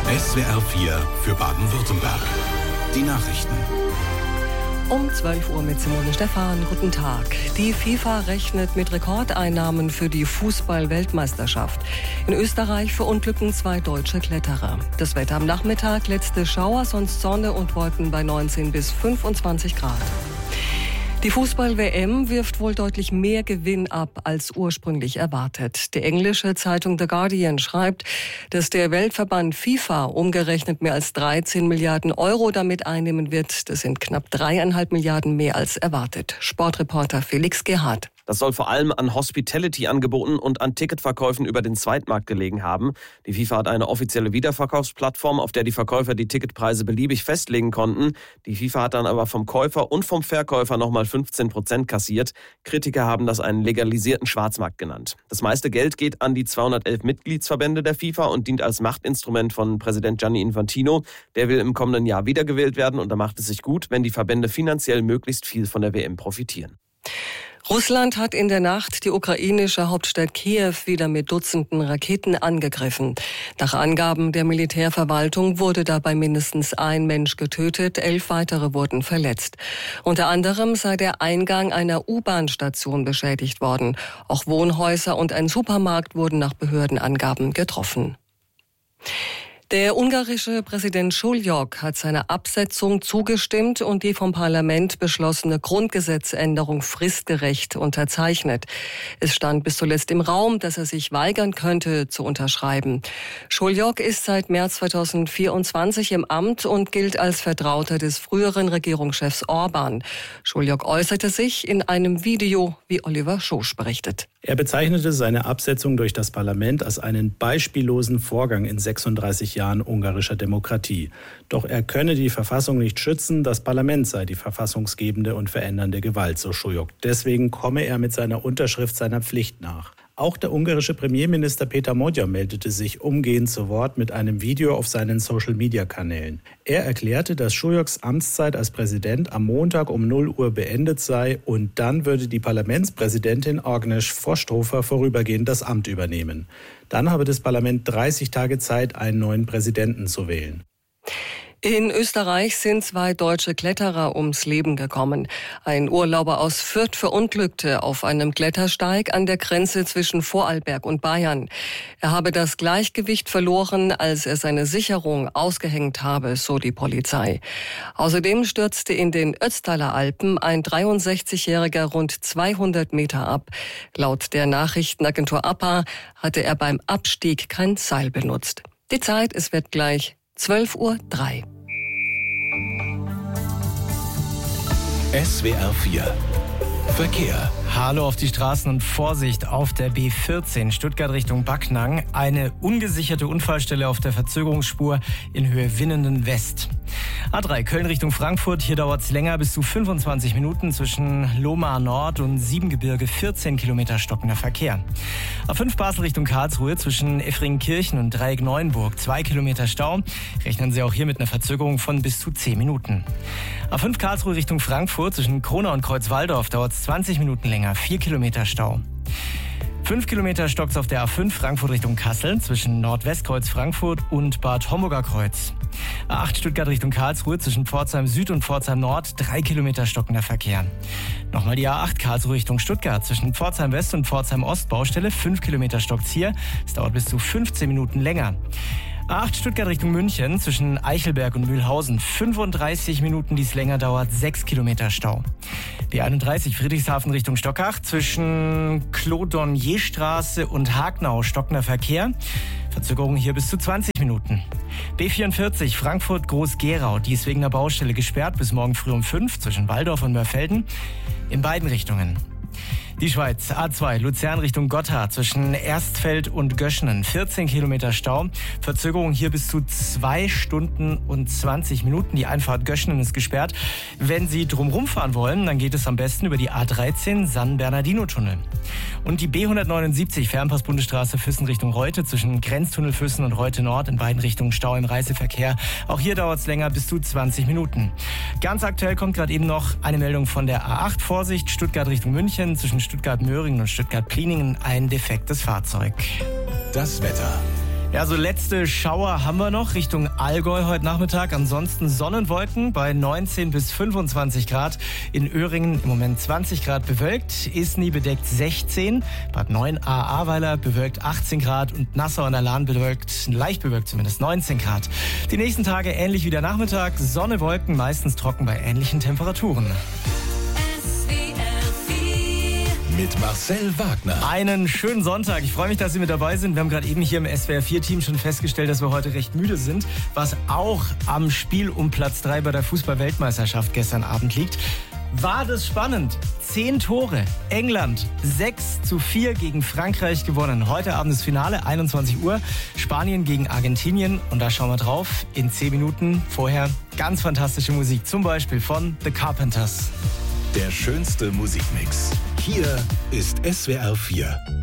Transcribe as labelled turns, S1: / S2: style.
S1: SWR 4 für Baden-Württemberg. Die Nachrichten.
S2: Um 12 Uhr mit Simone Stephan. Guten Tag. Die FIFA rechnet mit Rekordeinnahmen für die Fußball-Weltmeisterschaft. In Österreich verunglücken 2 deutsche Kletterer. Das Wetter am Nachmittag, letzte Schauer, sonst Sonne und Wolken bei 19 bis 25 Grad. Die Fußball-WM wirft wohl deutlich mehr Gewinn ab als ursprünglich erwartet. Die englische Zeitung The Guardian schreibt, dass der Weltverband FIFA umgerechnet mehr als 13 Milliarden Euro damit einnehmen wird. Das sind knapp 3,5 Milliarden mehr als erwartet. Sportreporter Felix Gerhardt.
S3: Das soll vor allem an Hospitality-Angeboten und an Ticketverkäufen über den Zweitmarkt gelegen haben. Die FIFA hat eine offizielle Wiederverkaufsplattform, auf der die Verkäufer die Ticketpreise beliebig festlegen konnten. Die FIFA hat dann aber vom Käufer und vom Verkäufer nochmal 15% kassiert. Kritiker haben das einen legalisierten Schwarzmarkt genannt. Das meiste Geld geht an die 211 Mitgliedsverbände der FIFA und dient als Machtinstrument von Präsident Gianni Infantino. Der will im kommenden Jahr wiedergewählt werden und da macht es sich gut, wenn die Verbände finanziell möglichst viel von der WM profitieren.
S2: Russland hat in der Nacht die ukrainische Hauptstadt Kiew wieder mit Dutzenden Raketen angegriffen. Nach Angaben der Militärverwaltung wurde dabei mindestens ein Mensch getötet, 11 weitere wurden verletzt. Unter anderem sei der Eingang einer U-Bahn-Station beschädigt worden. Auch Wohnhäuser und ein Supermarkt wurden nach Behördenangaben getroffen. Der ungarische Präsident Šuljok hat seiner Absetzung zugestimmt und die vom Parlament beschlossene Grundgesetzänderung fristgerecht unterzeichnet. Es stand bis zuletzt im Raum, dass er sich weigern könnte, zu unterschreiben. Šuljok ist seit März 2024 im Amt und gilt als Vertrauter des früheren Regierungschefs Orbán. Šuljok äußerte sich in einem Video, wie Oliver Schosch berichtet.
S4: Er bezeichnete seine Absetzung durch das Parlament als einen beispiellosen Vorgang in 36 Jahren ungarischer Demokratie. Doch er könne die Verfassung nicht schützen, das Parlament sei die verfassungsgebende und verändernde Gewalt, so Šuljok. Deswegen komme er mit seiner Unterschrift seiner Pflicht nach. Auch der ungarische Premierminister Péter Magyar meldete sich umgehend zu Wort mit einem Video auf seinen Social-Media-Kanälen. Er erklärte, dass Šuljoks Amtszeit als Präsident am Montag um 0 Uhr beendet sei und dann würde die Parlamentspräsidentin Agnes Forstófer vorübergehend das Amt übernehmen. Dann habe das Parlament 30 Tage Zeit, einen neuen Präsidenten zu wählen.
S2: In Österreich sind 2 deutsche Kletterer ums Leben gekommen. Ein Urlauber aus Fürth verunglückte auf einem Klettersteig an der Grenze zwischen Vorarlberg und Bayern. Er habe das Gleichgewicht verloren, als er seine Sicherung ausgehängt habe, so die Polizei. Außerdem stürzte in den Ötztaler Alpen ein 63-Jähriger rund 200 Meter ab. Laut der Nachrichtenagentur APA hatte er beim Abstieg kein Seil benutzt. Die Zeit, es wird gleich 12:03 Uhr.
S1: SWR 4 Verkehr.
S5: Hallo auf die Straßen und Vorsicht auf der B14 Stuttgart Richtung Backnang. Eine ungesicherte Unfallstelle auf der Verzögerungsspur in Höhe Winnenden West. A3 Köln Richtung Frankfurt. Hier dauert es länger, bis zu 25 Minuten zwischen Lohmar Nord und Siebengebirge. 14 Kilometer stockender Verkehr. A5 Basel Richtung Karlsruhe zwischen Effringenkirchen und Dreieck Neuenburg. 2 Kilometer Stau. Rechnen Sie auch hier mit einer Verzögerung von bis zu 10 Minuten. A5 Karlsruhe Richtung Frankfurt zwischen Kronau und Kreuzwaldorf dauert es 20 Minuten länger. 4 Kilometer Stau. 5 Kilometer stockt's auf der A5 Frankfurt Richtung Kassel zwischen Nordwestkreuz Frankfurt und Bad Homburger Kreuz. A8 Stuttgart Richtung Karlsruhe zwischen Pforzheim Süd und Pforzheim Nord 3 Kilometer stockender Verkehr. Nochmal die A8 Karlsruhe Richtung Stuttgart zwischen Pforzheim West und Pforzheim Ost Baustelle 5 Kilometer stockt's hier. Es dauert bis zu 15 Minuten länger. A8 Stuttgart Richtung München zwischen Eichelberg und Mühlhausen. 35 Minuten, die es länger dauert, 6 Kilometer Stau. B31 Friedrichshafen Richtung Stockach zwischen Clodonierstraße und Hagnau stockender Verkehr. Verzögerung hier bis zu 20 Minuten. B44 Frankfurt Groß-Gerau, die ist wegen der Baustelle gesperrt bis morgen früh um 5 zwischen Walldorf und Mörfelden. In beiden Richtungen. Die Schweiz, A2, Luzern Richtung Gotthard zwischen Erstfeld und Göschenen, 14 Kilometer Stau. Verzögerung hier bis zu 2 Stunden und 20 Minuten. Die Einfahrt Göschenen ist gesperrt. Wenn Sie drumherum fahren wollen, dann geht es am besten über die A13 San Bernardino-Tunnel. Und die B179 Fernpass-Bundesstraße Füssen Richtung Reute zwischen Grenztunnel Füssen und Reute Nord, in beiden Richtungen Stau im Reiseverkehr. Auch hier dauert es länger, bis zu 20 Minuten. Ganz aktuell kommt gerade eben noch eine Meldung von der A8. Vorsicht, Stuttgart Richtung München zwischen Stuttgart-Möhringen und Stuttgart-Pliningen ein defektes Fahrzeug.
S1: Das Wetter.
S5: Ja, so letzte Schauer haben wir noch Richtung Allgäu heute Nachmittag. Ansonsten Sonnenwolken bei 19 bis 25 Grad. In Öhringen im Moment 20 Grad bewölkt. Isny bedeckt 16. Bad 9a Ahrweiler bewölkt 18 Grad. Und Nassau an der Lahn bewölkt, leicht bewölkt zumindest, 19 Grad. Die nächsten Tage ähnlich wie der Nachmittag. Sonne, Wolken, meistens trocken bei ähnlichen Temperaturen.
S1: Mit Marcel Wagner.
S5: Einen schönen Sonntag. Ich freue mich, dass Sie mit dabei sind. Wir haben gerade eben hier im SWR4-Team schon festgestellt, dass wir heute recht müde sind, was auch am Spiel um Platz 3 bei der Fußball-Weltmeisterschaft gestern Abend liegt. War das spannend? 10 Tore. England 6:4 gegen Frankreich gewonnen. Heute Abend das Finale, 21 Uhr. Spanien gegen Argentinien. Und da schauen wir drauf. In 10 Minuten vorher ganz fantastische Musik. Zum Beispiel von The Carpenters.
S1: Der schönste Musikmix. Hier ist SWR 4.